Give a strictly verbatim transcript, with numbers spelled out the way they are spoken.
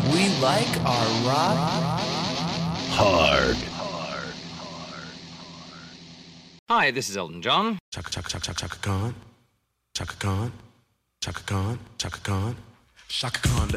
We like our rock hard. Hi, this is Elton John. Chaka chaka chaka chaka Khan, Chaka Khan, Chaka Khan, Chaka Khan, Chaka Khan.